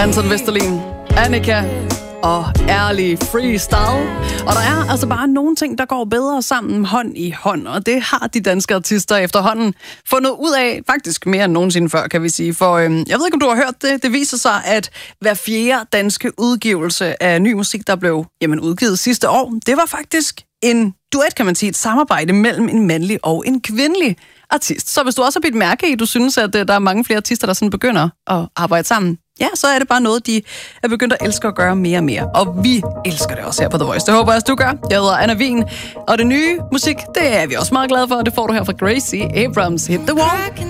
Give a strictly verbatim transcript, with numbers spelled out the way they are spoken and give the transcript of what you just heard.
Anton Vesterlin, Annika og ærlig freestyle. Og der er altså bare nogle ting, der går bedre sammen hånd i hånd, og det har de danske artister efterhånden fundet ud af, faktisk mere end nogensinde før, kan vi sige. For øhm, jeg ved ikke, om du har hørt det, det viser sig, at hver fjerde danske udgivelse af ny musik, der blev jamen, udgivet sidste år, det var faktisk en duet, kan man sige, et samarbejde mellem en mandlig og en kvindelig artist. Så hvis du også har bidt mærke i, du synes, at der er mange flere artister, der sådan begynder at arbejde sammen, ja, så er det bare noget, de er begyndt at elske at gøre mere og mere. Og vi elsker det også her på The Voice. Det håber jeg også, du gør. Jeg hedder Anna Wien, og det nye musik, det er vi også meget glade for, og det får du her fra Gracie Abrams, Hit the Wall.